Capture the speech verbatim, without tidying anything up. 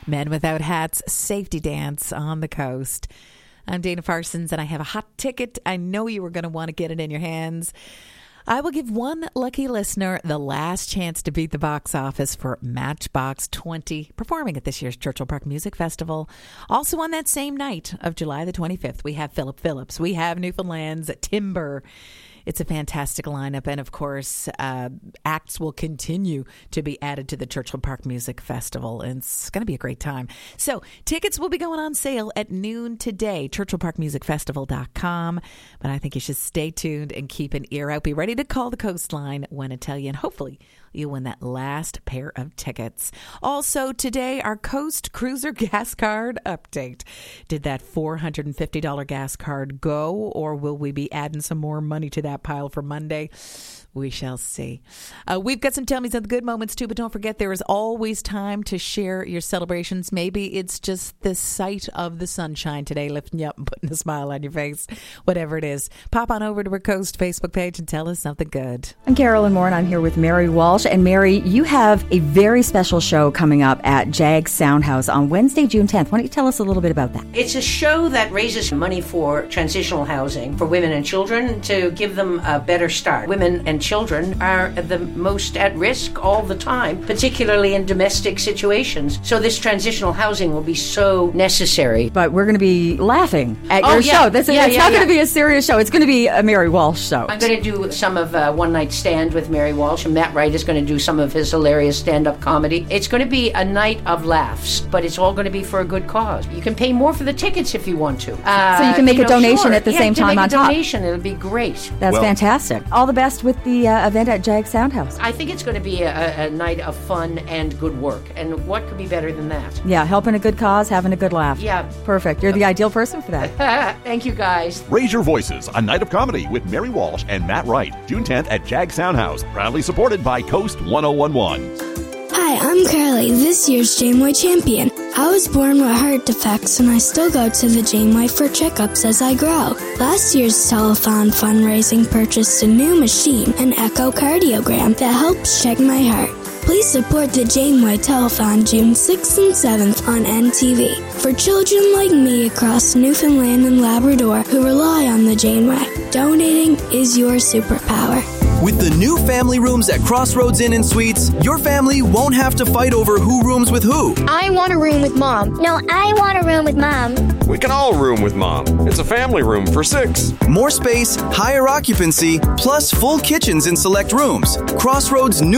Men Without Hats Safety Dance on the Coast. I'm Dana Parsons, and I have a hot ticket. I know you were going to want to get it in your hands. I will give one lucky listener the last chance to beat the box office for Matchbox twenty, performing at this year's Churchill Park Music Festival. Also on that same night of July the twenty-fifth, we have Philip Phillips. We have Newfoundland's Timber. It's a fantastic lineup, and of course, uh, acts will continue to be added to the Churchill Park Music Festival, and it's going to be a great time. So tickets will be going on sale at noon today, churchill park music festival dot com, but I think you should stay tuned and keep an ear out. Be ready to call the Coastline when I tell you, and hopefully you'll win that last pair of tickets. Also today, our Coast Cruiser gas card update. Did that four hundred fifty dollars gas card go, or will we be adding some more money to that pile for Monday? We shall see. Uh, we've got some tell me's of the good moments too, but don't forget there is always time to share your celebrations. Maybe it's just the sight of the sunshine today lifting you up and putting a smile on your face. Whatever it is, pop on over to our Coast Facebook page and tell us something good. I'm Carolyn Moore, and I'm here with Mary Walsh. And Mary, you have a very special show coming up at Jags Soundhouse on Wednesday, June tenth. Why don't you tell us a little bit about that? It's a show that raises money for transitional housing for women and children to give them a better start. Women and children are the most at risk all the time, particularly in domestic situations. So this transitional housing will be so necessary. But we're going to be laughing at oh, your yeah. show. This is, yeah, it's yeah, not yeah. going to be a serious show. It's going to be a Mary Walsh show. I'm going to do some of uh, One Night Stand with Mary Walsh, and Matt Wright is going to do some of his hilarious stand-up comedy. It's going to be a night of laughs, but it's all going to be for a good cause. You can pay more for the tickets if you want to. Uh, so you can make you a know, donation sure. at the yeah, same you can time make on a top. donation. It'll be great. That's well, fantastic. All the best with the uh, event at Jag Soundhouse. I think it's going to be a, a night of fun and good work. And what could be better than that? Yeah, helping a good cause, having a good laugh. Yeah. Perfect. You're the ideal person for that. Thank you, guys. Raise Your Voices, a night of comedy with Mary Walsh and Matt Wright, June tenth at Jag Soundhouse, proudly supported by Coast one oh one one. Hi, I'm Carly, this year's Janeway champion. I was born with heart defects, and I still go to the Janeway for checkups as I grow. Last year's telethon fundraising purchased a new machine, an echocardiogram, that helps check my heart. Please support the Janeway Telethon June sixth and seventh on N T V for children like me across Newfoundland and Labrador who rely on the Janeway. Donating is your superpower. With the new family rooms at Crossroads Inn and Suites, your family won't have to fight over who rooms with who. I want a room with Mom. No, I want a room with Mom. We can all room with Mom. It's a family room for six. More space, higher occupancy, plus full kitchens in select rooms. Crossroads new